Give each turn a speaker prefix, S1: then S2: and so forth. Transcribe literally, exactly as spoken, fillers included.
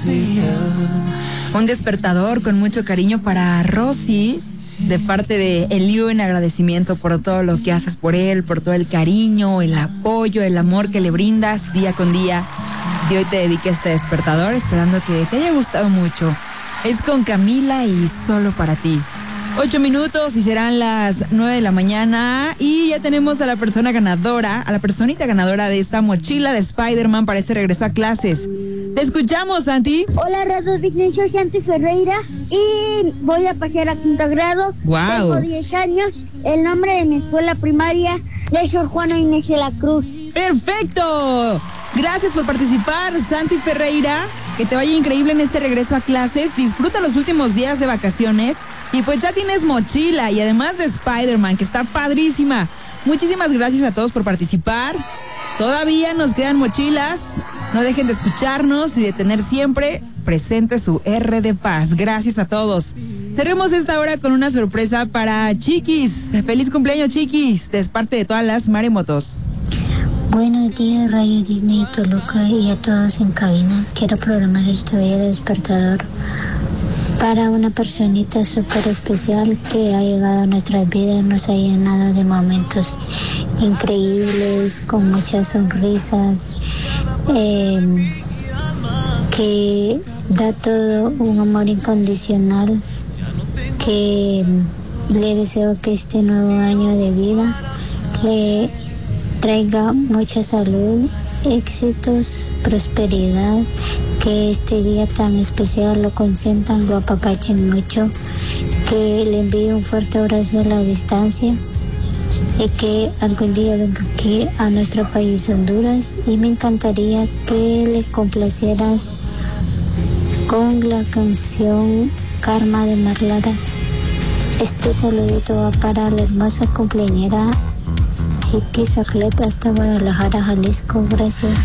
S1: Un despertador con mucho cariño para Rosy, de parte de Eliu, en agradecimiento por todo lo que haces por él, por todo el cariño, el apoyo, el amor que le brindas día con día. Y hoy te dediqué este despertador, esperando que te haya gustado mucho. Es con Camila y solo para ti. Ocho minutos y serán las nueve de la mañana y ya tenemos a la persona ganadora, a la personita ganadora de esta mochila de Spider-Man para ese regreso a clases. Te escuchamos, Santi.
S2: Hola, Radio Disney, soy Santi Ferreira y voy a pasar a quinto grado.
S1: Wow.
S2: Tengo diez años. El nombre de mi escuela primaria es Sor Juana Inés de la Cruz.
S1: ¡Perfecto! Gracias por participar, Santi Ferreira. Que te vaya increíble en este regreso a clases. Disfruta los últimos días de vacaciones. Y pues ya tienes mochila y además de Spider-Man, que está padrísima. Muchísimas gracias a todos por participar. Todavía nos quedan mochilas. No dejen de escucharnos y de tener siempre presente su R de paz. Gracias a todos. Cerremos esta hora con una sorpresa para Chiquis. Feliz cumpleaños, Chiquis, de parte de todas las maremotos.
S3: Buenos días, Radio Disney Toluca, y a todos en cabina. Quiero programar este bello despertador para una personita súper especial que ha llegado a nuestras vidas, nos ha llenado de momentos increíbles, con muchas sonrisas, eh, que da todo un amor incondicional, que le deseo que este nuevo año de vida le traiga mucha salud, éxitos, prosperidad, que este día tan especial lo consientan, lo apapachen mucho, que le envíe un fuerte abrazo a la distancia y que algún día venga aquí a nuestro país, Honduras, y me encantaría que le complacieras con la canción Karma de Marlara. Este saludito va para la hermosa cumpleañera Chiquis Arleta hasta Guadalajara, Jalisco. Gracias.